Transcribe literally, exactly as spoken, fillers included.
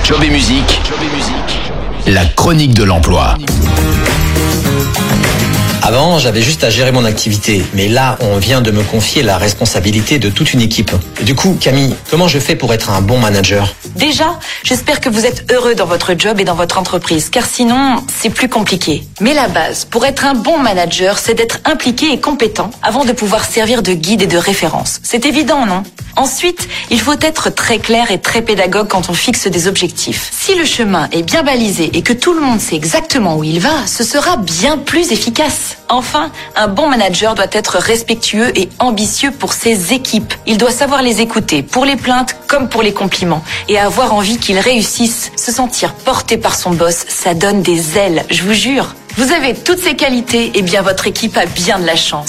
Job et musique, la chronique de l'emploi. Avant, j'avais juste à gérer mon activité, mais là, on vient de me confier la responsabilité de toute une équipe. Du coup, Camille, comment je fais pour être un bon manager ? Déjà, j'espère que vous êtes heureux dans votre job et dans votre entreprise, car sinon, c'est plus compliqué. Mais la base, pour être un bon manager, c'est d'être impliqué et compétent avant de pouvoir servir de guide et de référence. C'est évident, non ? Ensuite, il faut être très clair et très pédagogue quand on fixe des objectifs. Si le chemin est bien balisé et que tout le monde sait exactement où il va, ce sera bien plus efficace. Enfin, un bon manager doit être respectueux et ambitieux pour ses équipes. Il doit savoir les écouter, pour les plaintes comme pour les compliments, et avoir envie qu'ils réussissent. Se sentir porté par son boss, ça donne des ailes, je vous jure. Vous avez toutes ces qualités, et bien votre équipe a bien de la chance.